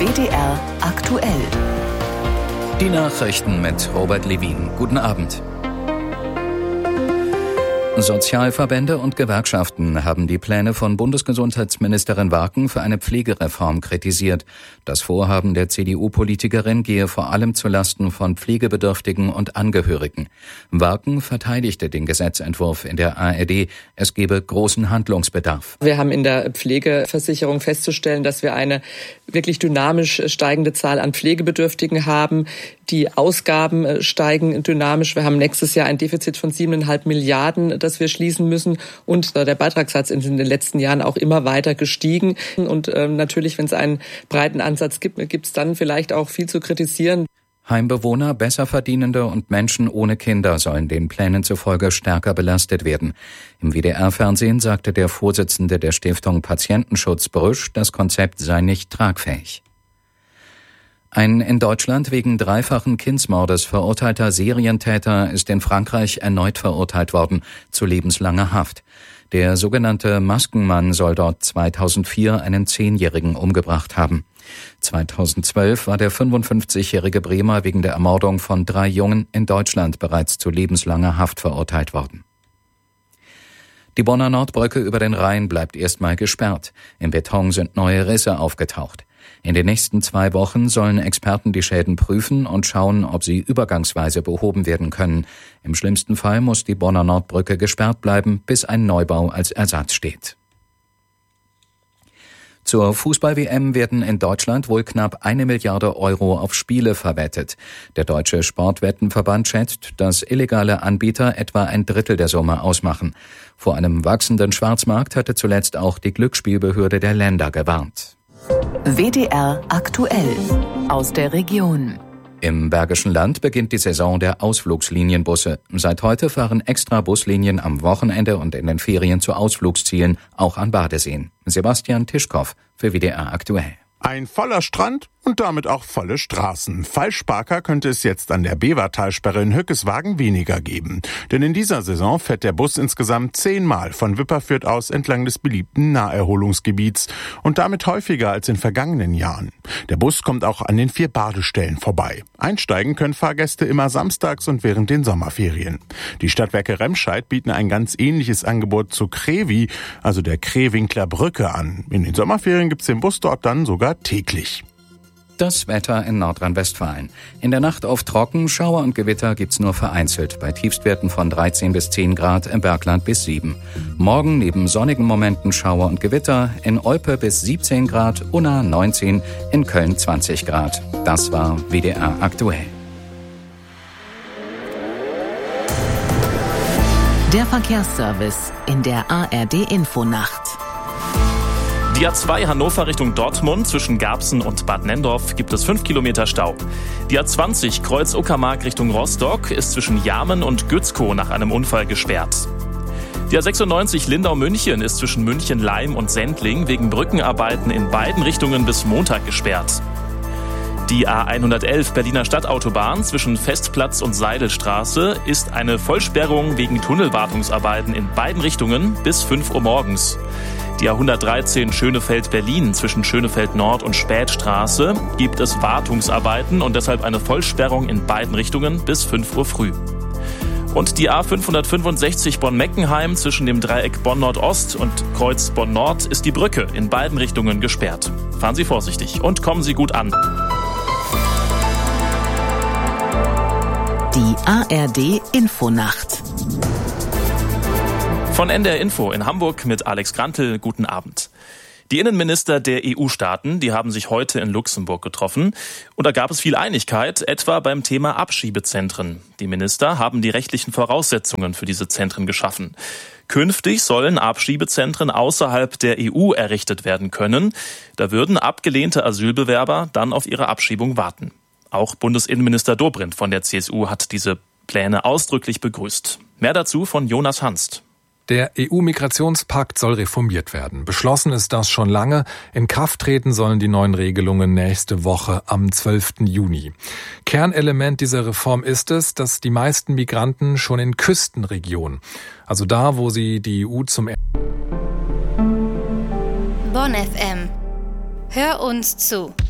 WDR aktuell. Die Nachrichten mit Robert Levin. Guten Abend. Sozialverbände und Gewerkschaften haben die Pläne von Bundesgesundheitsministerin Warken für eine Pflegereform kritisiert. Das Vorhaben der CDU-Politikerin gehe vor allem zulasten von Pflegebedürftigen und Angehörigen. Warken verteidigte den Gesetzentwurf in der ARD. Es gebe großen Handlungsbedarf. Wir haben in der Pflegeversicherung festzustellen, dass wir eine wirklich dynamisch steigende Zahl an Pflegebedürftigen haben. Die Ausgaben steigen dynamisch. Wir haben nächstes Jahr ein Defizit von 7,5 Milliarden, das wir schließen müssen. Und der Beitragssatz ist in den letzten Jahren auch immer weiter gestiegen. Und natürlich, wenn es einen breiten Ansatz gibt, gibt es dann vielleicht auch viel zu kritisieren. Heimbewohner, Besserverdienende und Menschen ohne Kinder sollen den Plänen zufolge stärker belastet werden. Im WDR-Fernsehen sagte der Vorsitzende der Stiftung Patientenschutz Brüsch, das Konzept sei nicht tragfähig. Ein in Deutschland wegen dreifachen Kindsmordes verurteilter Serientäter ist in Frankreich erneut verurteilt worden zu lebenslanger Haft. Der sogenannte Maskenmann soll dort 2004 einen 10-Jährigen umgebracht haben. 2012 war der 55-jährige Bremer wegen der Ermordung von 3 Jungen in Deutschland bereits zu lebenslanger Haft verurteilt worden. Die Bonner Nordbrücke über den Rhein bleibt erstmal gesperrt. Im Beton sind neue Risse aufgetaucht. In den nächsten 2 Wochen sollen Experten die Schäden prüfen und schauen, ob sie übergangsweise behoben werden können. Im schlimmsten Fall muss die Bonner Nordbrücke gesperrt bleiben, bis ein Neubau als Ersatz steht. Zur Fußball-WM werden in Deutschland wohl knapp 1 Milliarde Euro auf Spiele verwettet. Der Deutsche Sportwettenverband schätzt, dass illegale Anbieter etwa 1/3 der Summe ausmachen. Vor einem wachsenden Schwarzmarkt hatte zuletzt auch die Glücksspielbehörde der Länder gewarnt. WDR aktuell aus der Region. Im Bergischen Land beginnt die Saison der Ausflugslinienbusse. Seit heute fahren extra Buslinien am Wochenende und in den Ferien zu Ausflugszielen, auch an Badeseen. Sebastian Tischkow für WDR aktuell. Ein voller Strand und damit auch volle Straßen. Falschparker könnte es jetzt an der Bevertalsperre in Hückeswagen weniger geben. Denn in dieser Saison fährt der Bus insgesamt 10-mal von Wipperfürth aus entlang des beliebten Naherholungsgebiets und damit häufiger als in vergangenen Jahren. Der Bus kommt auch an den 4 Badestellen vorbei. Einsteigen können Fahrgäste immer samstags und während den Sommerferien. Die Stadtwerke Remscheid bieten ein ganz ähnliches Angebot zu Krevi, also der Krewinkler Brücke, an. In den Sommerferien gibt's den Bus dort dann sogar täglich. Das Wetter in Nordrhein-Westfalen. In der Nacht oft trocken, Schauer und Gewitter gibt's nur vereinzelt, bei Tiefstwerten von 13 bis 10 Grad, im Bergland bis 7. Morgen neben sonnigen Momenten Schauer und Gewitter, in Olpe bis 17 Grad, Unna 19, in Köln 20 Grad. Das war WDR aktuell. Der Verkehrsservice in der ARD Infonacht. Die A2 Hannover Richtung Dortmund zwischen Garbsen und Bad Nenndorf gibt es 5 Kilometer Stau. Die A20 Kreuz Uckermark Richtung Rostock ist zwischen Jarmen und Gützkow nach einem Unfall gesperrt. Die A96 Lindau-München ist zwischen München-Laim und Sendling wegen Brückenarbeiten in beiden Richtungen bis Montag gesperrt. Die A111 Berliner Stadtautobahn zwischen Festplatz und Seidelstraße ist eine Vollsperrung wegen Tunnelwartungsarbeiten in beiden Richtungen bis 5 Uhr morgens. Die A113 Schönefeld-Berlin zwischen Schönefeld Nord und Spätstraße gibt es Wartungsarbeiten und deshalb eine Vollsperrung in beiden Richtungen bis 5 Uhr früh. Und die A565 Bonn-Meckenheim zwischen dem Dreieck Bonn-Nordost und Kreuz Bonn-Nord ist die Brücke in beiden Richtungen gesperrt. Fahren Sie vorsichtig und kommen Sie gut an. Die ARD Infonacht. Von NDR Info in Hamburg mit Alex Grantel. Guten Abend. Die Innenminister der EU-Staaten, die haben sich heute in Luxemburg getroffen. Und da gab es viel Einigkeit, etwa beim Thema Abschiebezentren. Die Minister haben die rechtlichen Voraussetzungen für diese Zentren geschaffen. Künftig sollen Abschiebezentren außerhalb der EU errichtet werden können. Da würden abgelehnte Asylbewerber dann auf ihre Abschiebung warten. Auch Bundesinnenminister Dobrindt von der CSU hat diese Pläne ausdrücklich begrüßt. Mehr dazu von Jonas Hanst. Der EU-Migrationspakt soll reformiert werden. Beschlossen ist das schon lange. In Kraft treten sollen die neuen Regelungen nächste Woche am 12. Juni. Kernelement dieser Reform ist es, dass die meisten Migranten schon in Küstenregionen, also da, wo sie die EU zum Bonn FM. Hör uns zu.